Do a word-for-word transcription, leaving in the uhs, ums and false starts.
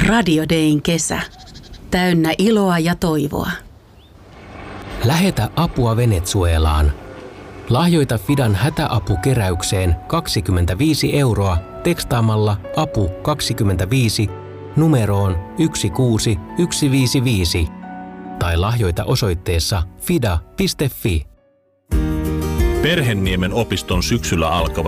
Radio Dayn kesä. Täynnä iloa ja toivoa. Lähetä apua Venezuelaan. Lahjoita Fidan hätäapukeräykseen kaksikymmentäviisi euroa tekstaamalla apu kaksikymmentäviisi numeroon yksi kuusi yksi viisi viisi tai lahjoita osoitteessa fida piste fi. Perhenniemen opiston syksyllä alkava